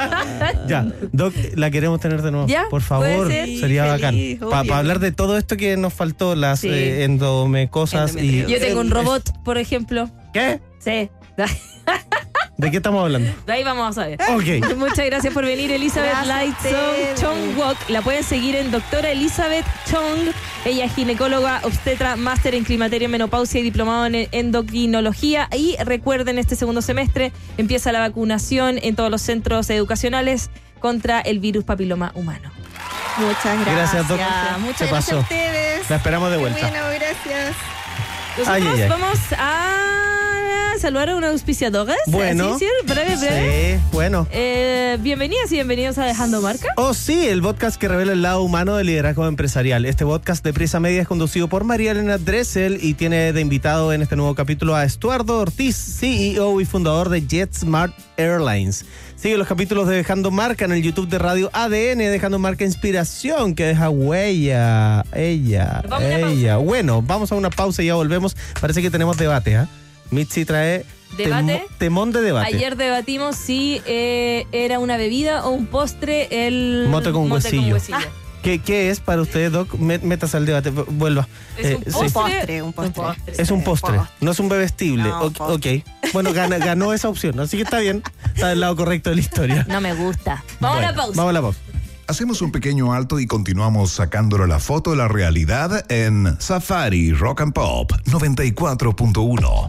Ya, Doc, la queremos tener de nuevo. ¿Ya? Por favor, Sí, sería feliz, bacán. Para hablar de todo esto que nos faltó, las Sí. endomecosas y... Yo tengo un robot, por ejemplo. ¿Qué? Sí. ¿De qué estamos hablando? De ahí vamos a ver. Ok. Muchas gracias por venir, Elizabeth Gracias a Lightson ustedes. Chong-Wook. La pueden seguir en doctora Elizabeth Chong. Ella es ginecóloga, obstetra, máster en climaterio, menopausia y diplomado en endocrinología. Y recuerden, este segundo semestre empieza la vacunación en todos los centros educacionales contra el virus papiloma humano. Muchas gracias. Gracias, Doc. Muchas Se gracias pasó. a ustedes. La esperamos de Qué vuelta. bueno, gracias. Nosotros Ay, ay, ay. vamos a saludar a unos auspiciadores. Bueno. ¿Sí? Breve. Sí, bueno. Bienvenidas y bienvenidos a Dejando Marca. Oh, sí, el podcast que revela el lado humano del liderazgo empresarial. Este podcast de Prisa Media es conducido por María Elena Dressel y tiene de invitado en este nuevo capítulo a Estuardo Ortiz, CEO y fundador de JetSmart Airlines. Sigue los capítulos de Dejando Marca en el YouTube de Radio ADN, Dejando Marca Inspiración, que deja huella. Vamos a una pausa. Bueno, vamos a una pausa y ya volvemos. Parece que tenemos debate, ¿ah? Mitzi trae ¿Debate? temón de debate. Ayer debatimos si era una bebida o un postre el Mote con huesillo. ¿Qué es para ustedes, Doc? Métase al debate, vuelva. ¿Es un Sí. postre? Un postre. Es un postre, no es un bebestible. No, Ok. Bueno, ganó esa opción, así que está bien. Está del lado correcto de la historia. No me gusta. Vamos a la pausa. Vamos a la pausa. Hacemos un pequeño alto y continuamos sacándole la foto de la realidad en Safari Rock and Pop 94.1.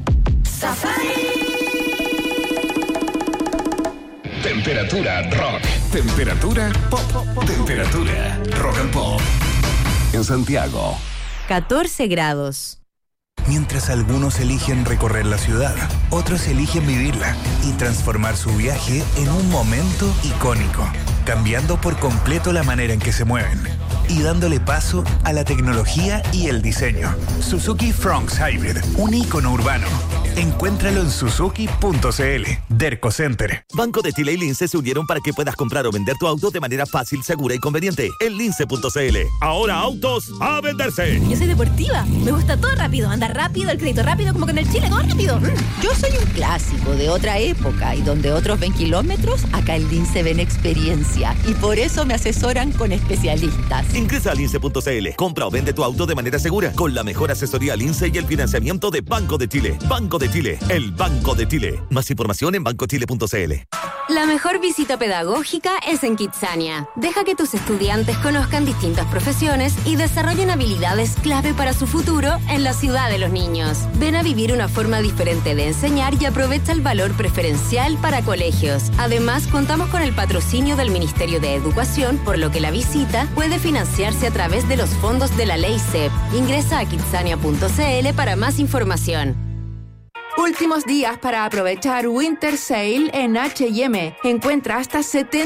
Temperatura rock. Temperatura pop. Temperatura rock and pop. En Santiago. 14 grados. Mientras algunos eligen recorrer la ciudad, otros eligen vivirla y transformar su viaje en un momento icónico, cambiando por completo la manera en que se mueven y dándole paso a la tecnología y el diseño. Suzuki Fronx Hybrid, un ícono urbano. Encuéntralo en suzuki.cl. Derco Center. Banco de Chile y Lince se unieron para que puedas comprar o vender tu auto de manera fácil, segura y conveniente. En lince.cl. Ahora autos a venderse. Yo soy deportiva. Me gusta todo rápido. Andar rápido, el crédito rápido, como que en el Chile, todo rápido. Yo soy un clásico de otra época y donde otros ven kilómetros, acá en Lince ven experiencia y por eso me asesoran con especialistas. Ingresa a lince.cl. Compra o vende tu auto de manera segura con la mejor asesoría Lince y el financiamiento de Banco de Chile. Banco de Chile, el Banco de Chile. Más información en bancochile.cl. La mejor visita pedagógica es en Kidzania. Deja que tus estudiantes conozcan distintas profesiones y desarrollen habilidades clave para su futuro en la ciudad de los niños. Ven a vivir una forma diferente de enseñar y aprovecha el valor preferencial para colegios. Además, contamos con el patrocinio del Ministerio de Educación, por lo que la visita puede financiarse a través de los fondos de la Ley CEP. Ingresa a kidzania.cl para más información. Últimos días para aprovechar Winter Sale en H&M. Encuentra hasta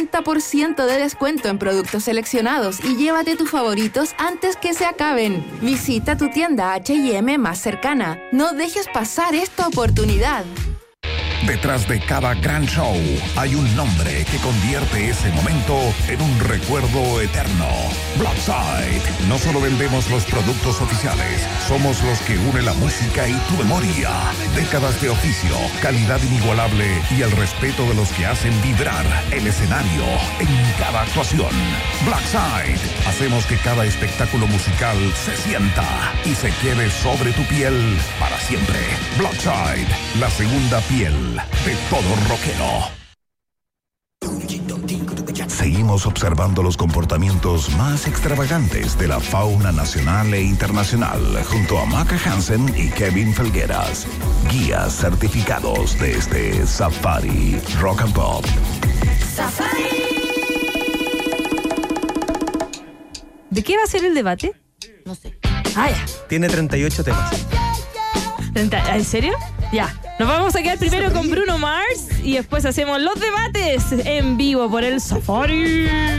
70% de descuento en productos seleccionados y llévate tus favoritos antes que se acaben. Visita tu tienda H&M más cercana. No dejes pasar esta oportunidad. Detrás de cada gran show hay un nombre que convierte ese momento en un recuerdo eterno. Blackside. No solo vendemos los productos oficiales, somos los que une la música y tu memoria. Décadas de oficio, calidad inigualable y el respeto de los que hacen vibrar el escenario en cada actuación. Blackside. Hacemos que cada espectáculo musical se sienta y se quede sobre tu piel para siempre. Blackside, la segunda piel de todo rockero. Seguimos observando los comportamientos más extravagantes de la fauna nacional e internacional junto a Maca Hansen y Kevin Felgueras, guías certificados de este Safari Rock and Pop. ¿De qué va a ser el debate? No sé. Ah, ya. Tiene 38 temas. ¿En serio? Ya. Nos vamos a quedar primero con Bruno Mars y después hacemos los debates en vivo por el Safari.